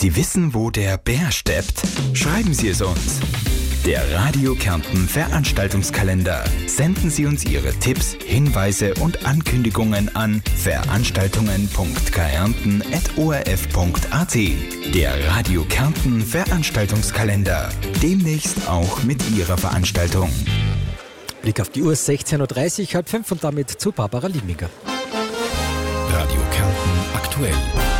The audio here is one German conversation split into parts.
Sie wissen, wo der Bär steppt? Schreiben Sie es uns. Der Radio Kärnten Veranstaltungskalender. Senden Sie uns Ihre Tipps, Hinweise und Ankündigungen an veranstaltungen.kärnten@orf.at. Der Radio Kärnten Veranstaltungskalender. Demnächst auch mit Ihrer Veranstaltung. Blick auf die Uhr, 16.30 Uhr, 4:30 und damit zu Barbara Lieminger. Radio Kärnten aktuell.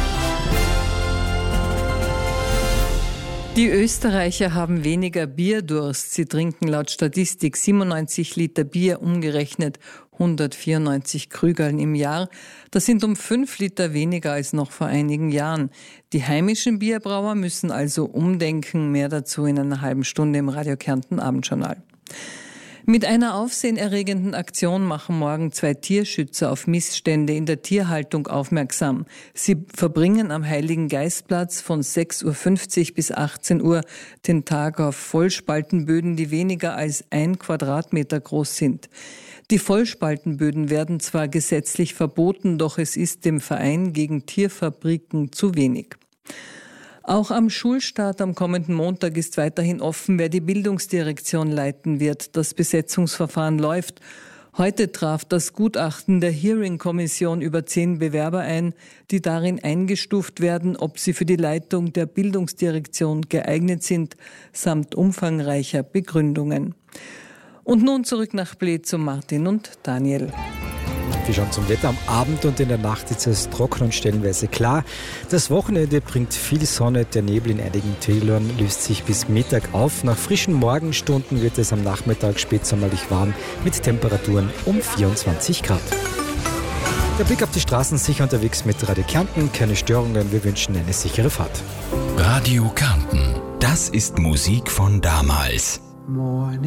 Die Österreicher haben weniger Bierdurst. Sie trinken laut Statistik 97 Liter Bier, umgerechnet 194 Krügerln im Jahr. Das sind um 5 Liter weniger als noch vor einigen Jahren. Die heimischen Bierbrauer müssen also umdenken. Mehr dazu in einer halben Stunde im Radio Kärnten Abendjournal. Mit einer aufsehenerregenden Aktion machen morgen 2 Tierschützer auf Missstände in der Tierhaltung aufmerksam. Sie verbringen am Heiligen Geistplatz von 6:50 Uhr bis 18 Uhr den Tag auf Vollspaltenböden, die weniger als 1 Quadratmeter groß sind. Die Vollspaltenböden werden zwar gesetzlich verboten, doch es ist dem Verein gegen Tierfabriken zu wenig. Auch am Schulstart am kommenden Montag ist weiterhin offen, wer die Bildungsdirektion leiten wird. Das Besetzungsverfahren läuft. Heute traf das Gutachten der Hearing-Kommission über 10 Bewerber ein, die darin eingestuft werden, ob sie für die Leitung der Bildungsdirektion geeignet sind, samt umfangreicher Begründungen. Und nun zurück nach Ble zu Martin und Daniel. Wir schauen zum Wetter. Am Abend und in der Nacht ist es trocken und stellenweise klar. Das Wochenende bringt viel Sonne. Der Nebel in einigen Tälern löst sich bis Mittag auf. Nach frischen Morgenstunden wird es am Nachmittag spätsommerlich warm mit Temperaturen um 24 Grad. Der Blick auf die Straßen, sicher unterwegs mit Radio Kärnten. Keine Störungen. Wir wünschen eine sichere Fahrt. Radio Kärnten. Das ist Musik von damals.